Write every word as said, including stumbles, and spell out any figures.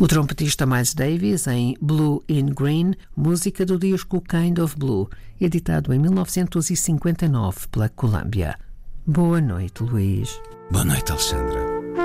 O trompetista Miles Davis em Blue in Green, música do disco Kind of Blue, editado em mil novecentos e cinquenta e nove pela Columbia. Boa noite, Luís. Boa noite, Alexandra.